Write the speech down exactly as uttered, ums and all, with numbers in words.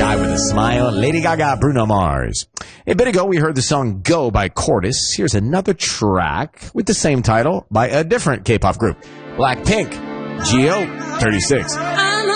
Die With a Smile, Lady Gaga, Bruno Mars. A bit ago, we heard the song Go by Cortis. Here's another track with the same title by a different K-pop group, Blackpink, G O thirty-six.